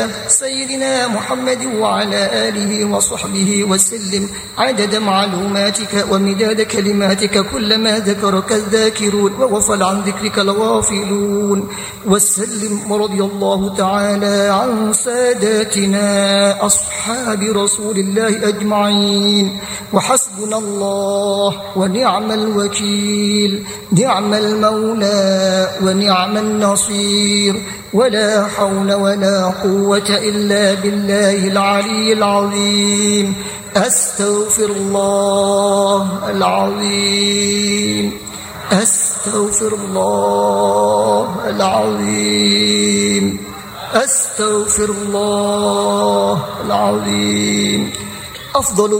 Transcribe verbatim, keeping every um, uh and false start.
سيدنا محمد وعلى آله وصحبه وسلم عدد معلوماتك ومداد كلماتك كلما ذكرك الذاكرون وغفل عن ذكرك الغافلون. وسلم ورضي الله تعالى عن ساداتنا أصحاب رسول الله أجمعين. وحسبنا الله ونعم الوكيل، نعم المولى ونعم النصير، ولا حول ولا قوة إلا بالله العلي العظيم. أستغفر الله العظيم، أستغفر الله العظيم، أستغفر الله العظيم. أفضل